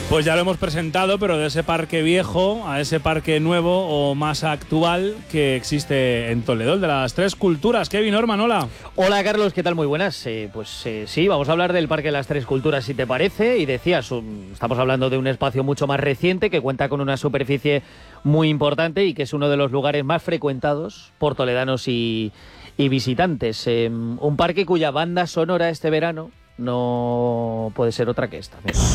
Pues ya lo hemos presentado, pero de ese parque viejo a ese parque nuevo o más actual que existe en Toledo, el de las Tres Culturas. Kevin Orman, hola. Hola Carlos, ¿qué tal? Muy buenas. Sí, vamos a hablar del Parque de las Tres Culturas, si te parece. Y decías, estamos hablando de un espacio mucho más reciente que cuenta con una superficie muy importante y que es uno de los lugares más frecuentados por toledanos y visitantes. Un parque cuya banda sonora este verano no puede ser otra que esta. Mira.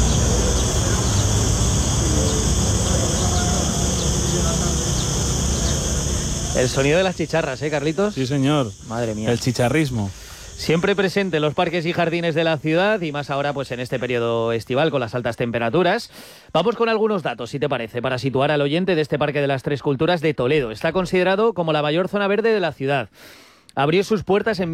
El sonido de las chicharras, Carlitos? Sí, señor. Madre mía. El chicharrismo. Siempre presente en los parques y jardines de la ciudad y más ahora pues en este periodo estival con las altas temperaturas. Vamos con algunos datos, si te parece, para situar al oyente de este Parque de las Tres Culturas de Toledo. Está considerado como la mayor zona verde de la ciudad. Abrió sus puertas en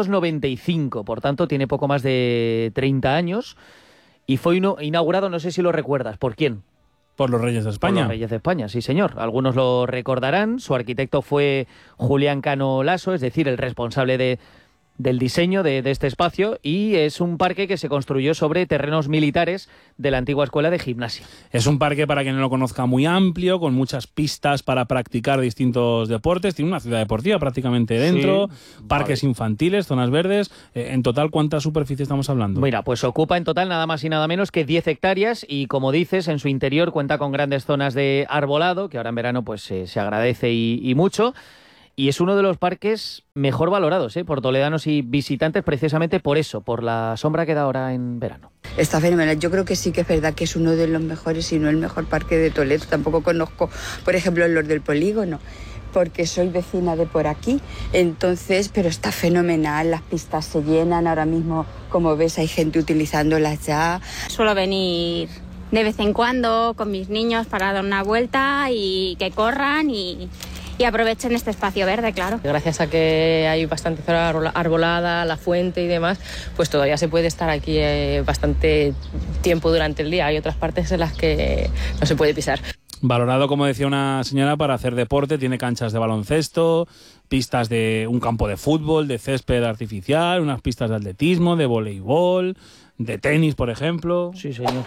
1995, por tanto tiene poco más de 30 años y fue inaugurado, no sé si lo recuerdas, ¿por quién? Por los Reyes de España. Por los Reyes de España, sí señor. Algunos lo recordarán. Su arquitecto fue Julián Cano Laso, es decir, el responsable del diseño de este espacio, y es un parque que se construyó sobre terrenos militares de la antigua escuela de gimnasia. Es un parque, para quien no lo conozca, muy amplio, con muchas pistas para practicar distintos deportes. Tiene una ciudad deportiva prácticamente dentro, sí, parques infantiles, zonas verdes. En total, ¿cuánta superficie estamos hablando? Mira, pues ocupa en total nada más y nada menos que 10 hectáreas y, como dices, en su interior cuenta con grandes zonas de arbolado, que ahora en verano pues se agradece y mucho. Y es uno de los parques mejor valorados por toledanos y visitantes, precisamente por eso, por la sombra que da ahora en verano. Está fenomenal. Yo creo que sí que es verdad que es uno de los mejores, si no el mejor parque de Toledo. Tampoco conozco, por ejemplo, los del Polígono, porque soy vecina de por aquí. Entonces, pero está fenomenal. Las pistas se llenan. Ahora mismo, como ves, hay gente utilizándolas ya. Suelo venir de vez en cuando con mis niños para dar una vuelta y que corran y aprovechen este espacio verde, claro. Gracias a que hay bastante zona arbolada, la fuente y demás, pues todavía se puede estar aquí bastante tiempo durante el día. Hay otras partes en las que no se puede pisar. Valorado, como decía una señora, para hacer deporte. Tiene canchas de baloncesto, pistas de un campo de fútbol, de césped artificial, unas pistas de atletismo, de voleibol, de tenis, por ejemplo. Sí, señor.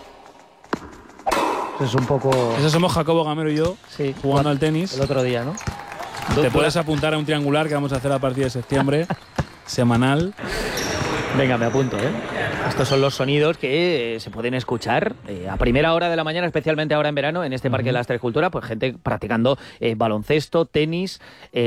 Es un poco... Eso somos Jacobo Gamero y yo, sí, jugando al tenis. El otro día, ¿no? Te puedes apuntar a un triangular que vamos a hacer a partir de septiembre, semanal. Venga, me apunto, Estos son los sonidos que se pueden escuchar a primera hora de la mañana, especialmente ahora en verano, en este Parque de las Tres Culturas, pues gente practicando baloncesto, tenis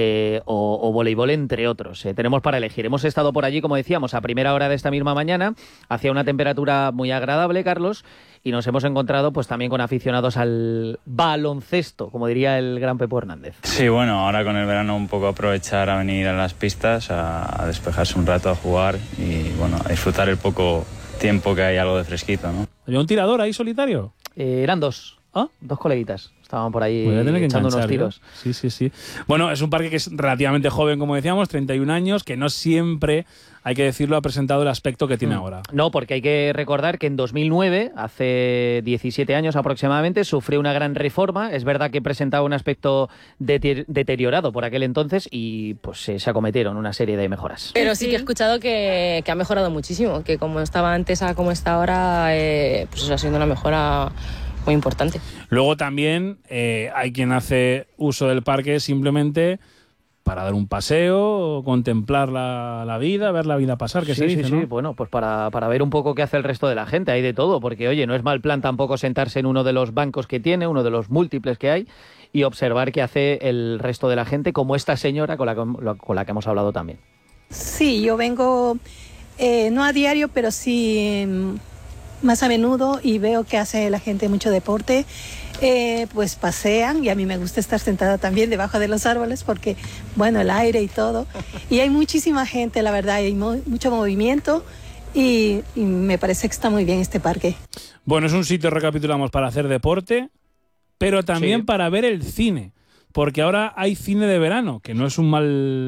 o voleibol, entre otros. Tenemos para elegir. Hemos estado por allí, como decíamos, a primera hora de esta misma mañana. Hacía una temperatura muy agradable, Carlos, y nos hemos encontrado pues también con aficionados al baloncesto, como diría el gran Pepo Hernández. Sí, bueno, ahora con el verano un poco aprovechar a venir a las pistas, a despejarse un rato, a jugar y bueno, a disfrutar el poco tiempo que hay algo de fresquito, ¿no? ¿Había un tirador ahí solitario? Eran dos. Dos coleguitas. Estaban por ahí echando unos tiros. Sí. Bueno, es un parque que es relativamente joven, como decíamos, 31 años, que no siempre, hay que decirlo, ha presentado el aspecto que tiene ahora. No, porque hay que recordar que en 2009, hace 17 años aproximadamente, sufrió una gran reforma. Es verdad que presentaba un aspecto deteriorado por aquel entonces y pues se acometieron una serie de mejoras. Pero sí que he escuchado que ha mejorado muchísimo, que como estaba antes a como está ahora, pues eso ha sido una mejora muy importante. Luego también hay quien hace uso del parque simplemente para dar un paseo, contemplar la vida, ver la vida pasar, que se dice, ¿no? Sí, bueno, pues para ver un poco qué hace el resto de la gente, hay de todo, porque oye, no es mal plan tampoco sentarse en uno de los bancos que tiene, uno de los múltiples que hay, y observar qué hace el resto de la gente, como esta señora con la que hemos hablado también. Sí, yo vengo, no a diario, pero sí más a menudo, y veo que hace la gente mucho deporte. Pues pasean, y a mí me gusta estar sentada también debajo de los árboles porque, bueno, el aire y todo. Y hay muchísima gente, la verdad, hay mucho movimiento y me parece que está muy bien este parque. Bueno, es un sitio, recapitulamos, para hacer deporte, pero también para ver el cine, porque ahora hay cine de verano, que no es un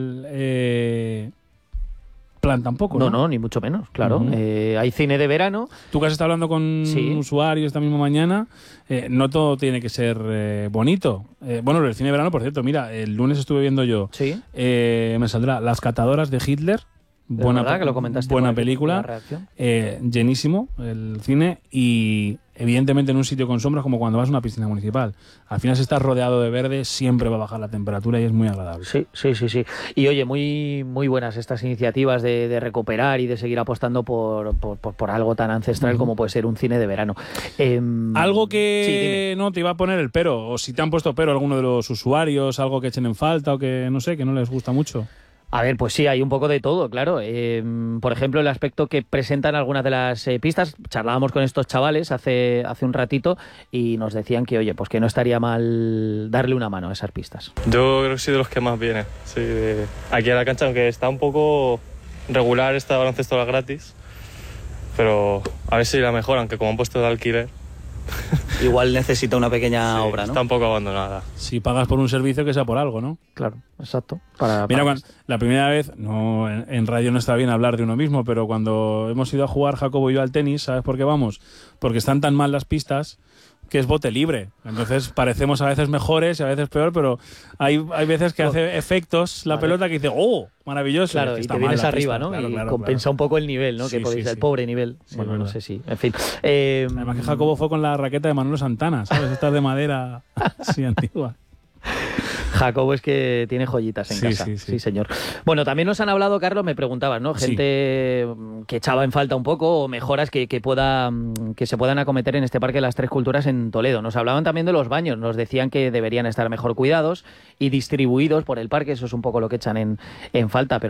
mal plan tampoco, ¿no? No, ni mucho menos, claro. Hay cine de verano. Tú que has estado hablando con usuarios esta misma mañana, no todo tiene que ser bonito. Bueno, el cine de verano, por cierto, mira, el lunes estuve viendo yo, me saldrá Las catadoras de Hitler. Buena, verdad que lo comentaste, buena película, llenísimo el cine, y evidentemente en un sitio con sombras, como cuando vas a una piscina municipal. Al final, si estás rodeado de verde, siempre va a bajar la temperatura y es muy agradable. Sí. Y oye, muy buenas estas iniciativas de recuperar y de seguir apostando por algo tan ancestral como puede ser un cine de verano. Algo que sí, no te iba a poner el pero, o si te han puesto pero alguno de los usuarios, algo que echen en falta o que no sé, que no les gusta mucho. A ver, pues sí, hay un poco de todo, claro. Por ejemplo, el aspecto que presentan algunas de las pistas. Charlábamos con estos chavales hace un ratito y nos decían que, oye, pues que no estaría mal darle una mano a esas pistas. Yo creo que soy de los que más viene. Sí, aquí a la cancha, aunque está un poco regular esta baloncesto gratis, pero a ver si la mejoran, que como han puesto de alquiler. Igual necesita una pequeña obra, ¿no? Está un poco abandonada. Si pagas por un servicio, que sea por algo, ¿no? Claro, exacto. Mira, la primera vez, no, en radio no está bien hablar de uno mismo, pero cuando hemos ido a jugar Jacobo y yo al tenis, ¿sabes por qué vamos? Porque están tan mal las pistas que es bote libre. Entonces parecemos a veces mejores y a veces peor, pero hay veces que hace efectos la pelota que dice, ¡oh! Maravilloso. Claro, y te vienes arriba, ¿no? Claro, y claro, compensa un poco el nivel, ¿no? Que podéis, el pobre nivel. Sí, bueno, no sé si. En fin. Además que Jacobo fue con la raqueta de Manolo Santana, ¿sabes? Estas de madera así antigua. Jacobo es que tiene joyitas en casa. Sí, señor. Bueno, también nos han hablado, Carlos, me preguntabas, ¿no? Gente que echaba en falta un poco o mejoras que se puedan acometer en este Parque de las Tres Culturas en Toledo. Nos hablaban también de los baños, nos decían que deberían estar mejor cuidados y distribuidos por el parque, eso es un poco lo que echan en falta, pero